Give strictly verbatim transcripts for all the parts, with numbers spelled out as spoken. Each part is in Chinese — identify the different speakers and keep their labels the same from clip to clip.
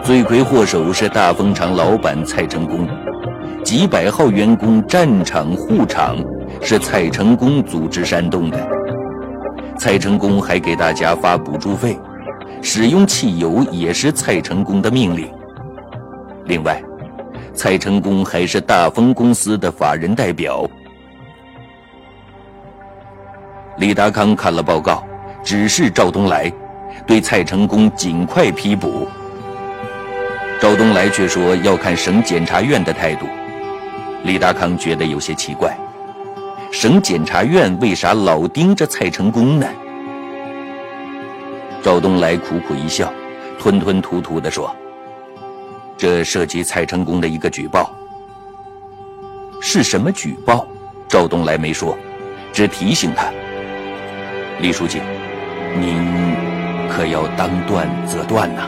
Speaker 1: 罪魁祸首是大蜂厂老板蔡成功，几百号员工战场护厂是蔡成功组织煽动的。蔡成功还给大家发补助费，使用汽油也是蔡成功的命令。另外，蔡成功还是大丰公司的法人代表。李达康看了报告，指示赵东来对蔡成功尽快批捕。赵东来却说要看省检察院的态度。李达康觉得有些奇怪，省检察院为啥老盯着蔡成功呢？赵东来苦苦一笑，吞吞吐吐地说：“这涉及蔡成功的一个举报。”是什么举报？赵东来没说，只提醒他：“李书记，您可要当断则断呐。”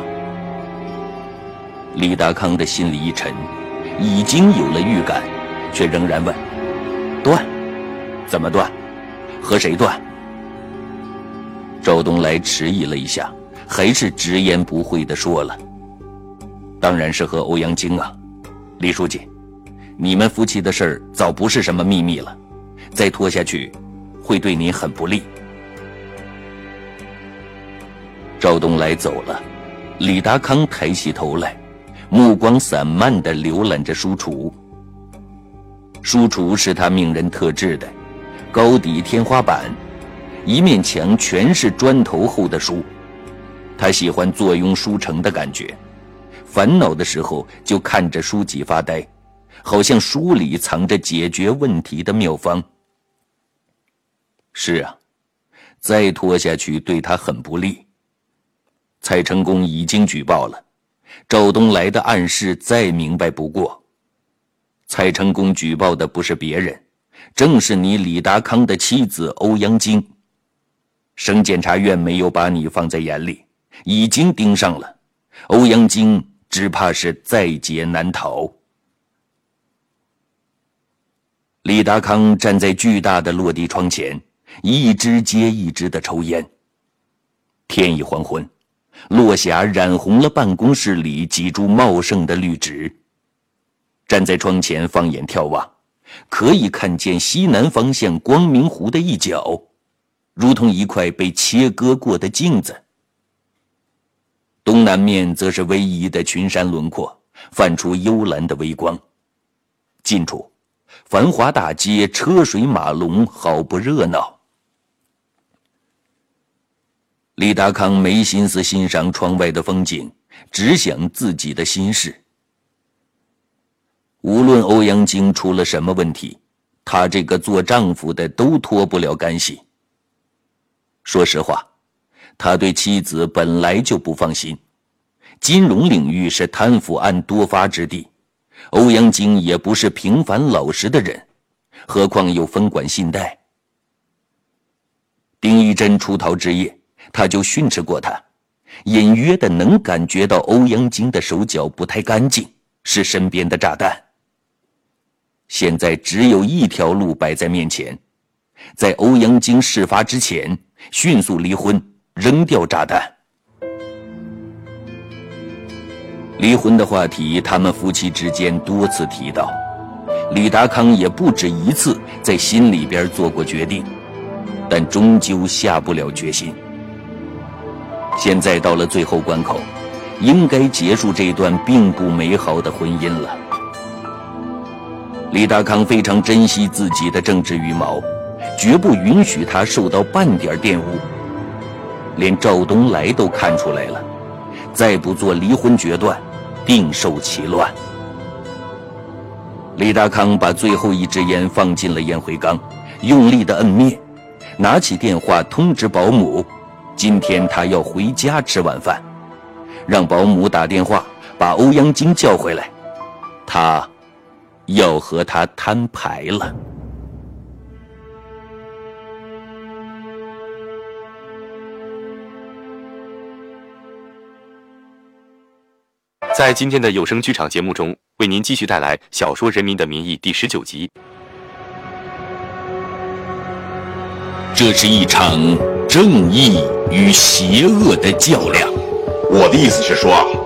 Speaker 1: 李达康的心里一沉，已经有了预感，却仍然问：“断？怎么断？和谁断？”赵东来迟疑了一下，还是直言不讳地说了：“当然是和欧阳菁啊，李书记，你们夫妻的事儿早不是什么秘密了，再拖下去会对你很不利。”赵东来走了，李达康抬起头来，目光散漫地浏览着书橱。书橱是他命人特制的，高底天花板，一面墙全是砖头厚的书。他喜欢坐拥书城的感觉，烦恼的时候就看着书籍发呆，好像书里藏着解决问题的妙方。是啊，再拖下去对他很不利。蔡成功已经举报了，赵东来的暗示再明白不过。蔡成功举报的不是别人，正是你李达康的妻子欧阳菁。省检察院没有把你放在眼里，已经盯上了，欧阳菁只怕是在劫难逃。李达康站在巨大的落地窗前，一支接一支的抽烟。天已黄昏，落霞染红了办公室里几株茂盛的绿植。站在窗前放眼眺望，可以看见西南方向光明湖的一角，如同一块被切割过的镜子。东南面则是逶迤的群山轮廓，泛出幽蓝的微光。近处繁华大街，车水马龙，好不热闹。李达康没心思欣赏窗外的风景，只想自己的心事。无论欧阳菁出了什么问题，他这个做丈夫的都脱不了干系。说实话，他对妻子本来就不放心，金融领域是贪腐案多发之地，欧阳菁也不是平凡老实的人，何况有分管信贷。丁一珍出逃之夜，他就训斥过他，隐约的能感觉到欧阳菁的手脚不太干净，是身边的炸弹。现在只有一条路摆在面前，在欧阳菁事发之前迅速离婚，扔掉炸弹。离婚的话题他们夫妻之间多次提到，李达康也不止一次在心里边做过决定，但终究下不了决心。现在到了最后关口，应该结束这段并不美好的婚姻了。李达康非常珍惜自己的政治羽毛，绝不允许他受到半点玷污。连赵东来都看出来了，再不做离婚决断，定受其乱。李达康把最后一支烟放进了烟灰缸，用力地摁灭，拿起电话通知保姆，今天他要回家吃晚饭，让保姆打电话把欧阳菁叫回来，他要和他摊牌了。
Speaker 2: 在今天的有声剧场节目中，为您继续带来小说《人民的名义》第十九集。
Speaker 1: 这是一场正义与邪恶的较量。
Speaker 3: 我的意思是说，